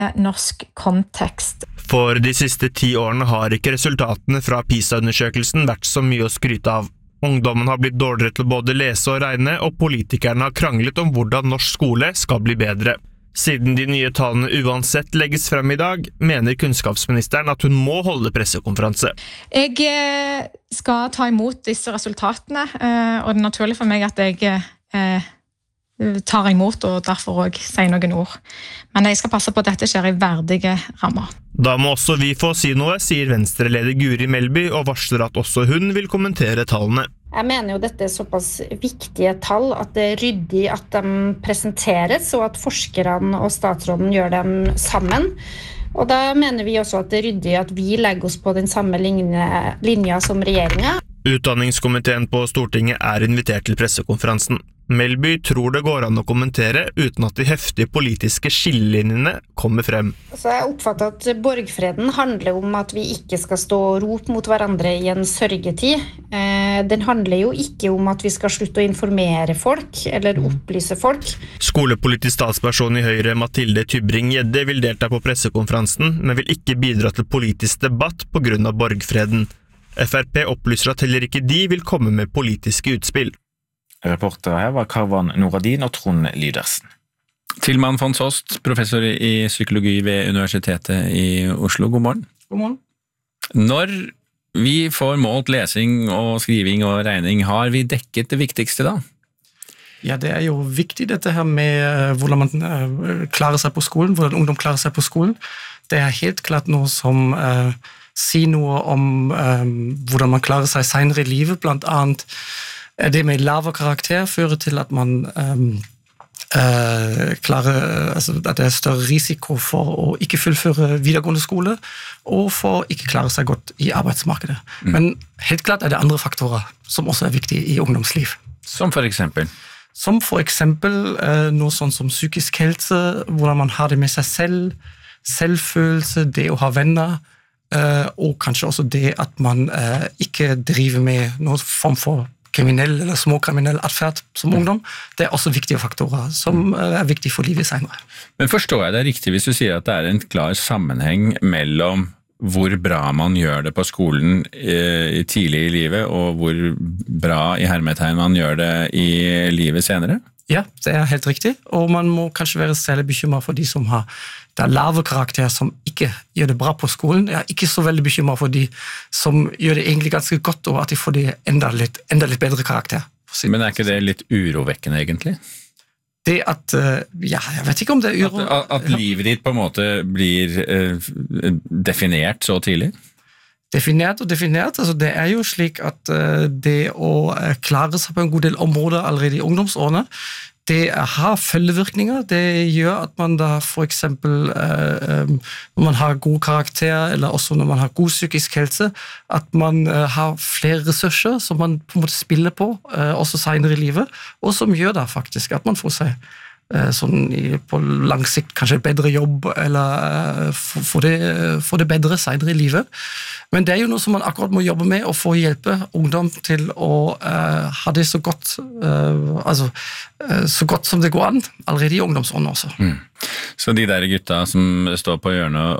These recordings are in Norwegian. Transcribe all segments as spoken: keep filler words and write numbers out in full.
norsk kontekst. For de siste ti årene har ikke resultatene fra PISA-undersøkelsen vært så mye å skryte av. Ungdommen har blitt dårligere til både lese og regne, og politikerne har kranglet om hvordan norsk skole skal bli bedre. Siden de nye tallene uansett legges frem i dag, mener kunnskapsministeren at hun må holde pressekonferanse. Jeg skal ta imot disse resultatene, og det er naturlig for meg at jeg tar imot og derfor også sier noen ord. Men jeg skal passe på at dette skjer i verdige rammer. Da må også vi få si noe, sier Venstre-leder Guri Melby, og varsler at også hun vil kommentere tallene. Jeg mener jo dette er såpass viktige tall at det er ryddig at de presenteres, og at forskerne og statsråden gjør dem sammen. Og da mener vi også at det er ryddig at vi legger oss på den samme linje, linja som regjeringen. Utdanningskomiteen på Stortinget er invitert til pressekonferansen. Melby tror det går an å kommentere uten at de heftige politiske skillelinjene kommer frem. Så jeg oppfatter at borgfreden handler om at vi ikke skal stå og rope mot hverandre i en sørgetid. Den handler jo ikke om at vi skal slutte å informere folk eller opplyse folk. Skolepolitisk statsperson i Høyre Mathilde Tybring-Gjedde vil delta på pressekonferansen, men vil ikke bidra til politisk debatt på grunn av borgfreden. F R P opplyser at heller ikke de vil komme med politiske utspill. Reporter her var Karvan Noradin og Trond Lydersen. Tilman von Sost, professor i psykologi ved Universitetet i Oslo. God morgen. God morgen. Når vi får målt lesing og skriving og regning, har vi dekket det viktigste da? Ja, det er jo viktig dette her med hvordan man klarer seg på skolen, hvordan ungdom klarer seg på skolen. Det er helt klart noe som uh, sier noe om um, hvordan man klarer seg senere i livet, blant annet det med lavere karakter fører til at man um, uh, klarer, altså at det er større risiko for å ikke fullføre videregående skole, og for å ikke klare seg godt i arbeidsmarkedet. Mm. Men helt klart er det andre faktorer som også er viktige i ungdomsliv. Som for eksempel? Som for eksempel uh, noe sånn som psykisk helse, hvordan man har det med seg selv, selvfølelse, det å ha venner, uh, og kanskje også det at man uh, ikke driver med noen form for kriminell eller småkriminell atferd som ungdom, det er også viktige faktorer som er viktige for livet senere. Men forstår jeg det riktig hvis du sier at det er en klar sammenheng mellom hvor bra man gjør det på skolen eh, tidlig i livet, og hvor bra i hermetegn man gjør det i livet senere? Ja, det er helt riktig, og man må kanskje være særlig bekymret for de som har det er lave karakter som ikke gjør det bra på skolen. Jeg er ikke så veldig bekymret for de som gjør det egentlig ganske godt, og at de får det enda litt, enda litt bedre karakter. Men er ikke det litt urovekkende egentlig? Det at, ja, jeg vet ikke om det er uro... At, at livet ditt på en måte blir eh, definert så tidlig? Definert og definert, altså det er jo slik at uh, det å uh, klare seg på en god del områder allerede i ungdomsårene, det har følgevirkninger, det gjør at man da for eksempel uh, um, når man har god karakter, eller også når man har god psykisk helse, at man uh, har flere ressurser som man på en måte spiller på, uh, også senere i livet, og som gjør da faktisk at man får seg sånn på lang sikt kanskje et bedre jobb, eller få det, få det bedre senere i livet. Men det er jo noe som man akkurat må jobbe med, og få hjelpe ungdom til å uh, ha det så godt, uh, altså, uh, så godt som det går an, allerede i ungdomsårene også. Mm. Så de der gutta som står på hjørnet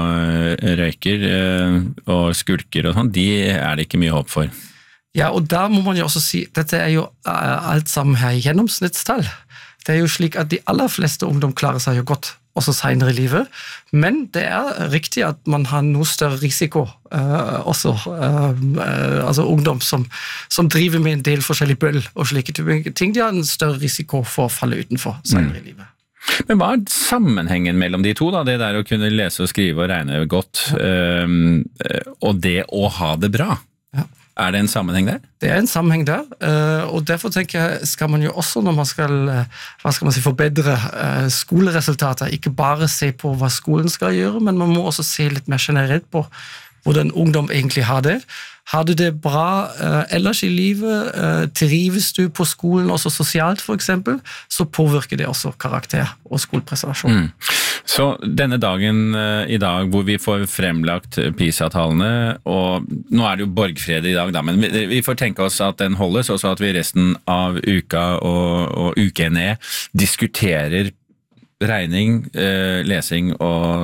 og røyker uh, og skulker og sånn, de er det ikke mye håp for? Ja, og da må man jo også si, dette er jo uh, alt sammen her gjennomsnittstall. Det er jo slik at de aller fleste ungdom klarer seg jo godt også senere i livet, men det er riktig at man har noe større risiko uh, også, uh, uh, altså ungdom som, som driver med en del forskjellige bøll og slike ting, de har en større risiko for å falle utenfor senere i livet. Men hva er sammenhengen mellom de to da? Det der å kunne lese og skrive og regne godt, um, og det å ha det bra? Ja. Er det en sammenheng der? Det er en sammenheng der, og derfor tenker jeg, skal man jo også når man skal, hva skal man si, forbedre skoleresultater, ikke bare se på hva skolen skal gjøre, men man må også se litt mer generelt på hvordan ungdom egentlig har det. Har du det bra uh, ellers i livet, uh, trives du på skolen også sosialt for eksempel, så påvirker det også karakter og skoleprestasjon. Mm. Så denne dagen uh, i dag hvor vi får fremlagt PISA-tallene, og nå er det jo borgfred i dag da, men vi, vi får tenke oss at den holdes, og så at vi resten av uka og, og ukene diskuterer regning, lesing og